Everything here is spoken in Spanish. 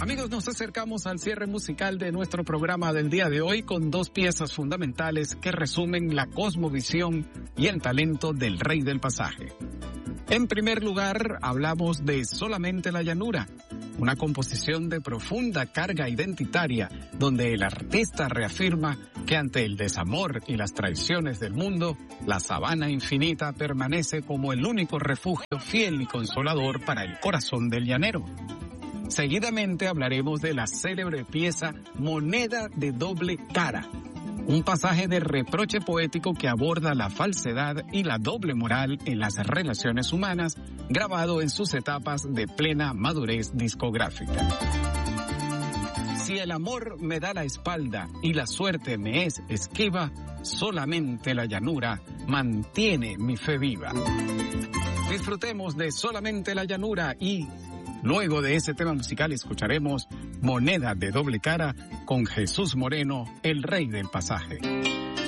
Amigos, nos acercamos al cierre musical de nuestro programa del día de hoy con dos piezas fundamentales que resumen la cosmovisión y el talento del Rey del Pasaje. En primer lugar, hablamos de Solamente la Llanura, una composición de profunda carga identitaria donde el artista reafirma que ante el desamor y las traiciones del mundo, la sabana infinita permanece como el único refugio fiel y consolador para el corazón del llanero. Seguidamente hablaremos de la célebre pieza Moneda de doble cara, un pasaje de reproche poético que aborda la falsedad y la doble moral en las relaciones humanas, grabado en sus etapas de plena madurez discográfica. Si el amor me da la espalda y la suerte me es esquiva, solamente la llanura mantiene mi fe viva. Disfrutemos de Solamente la Llanura y luego de ese tema musical escucharemos Moneda de doble cara con Jesús Moreno, el Rey del Pasaje.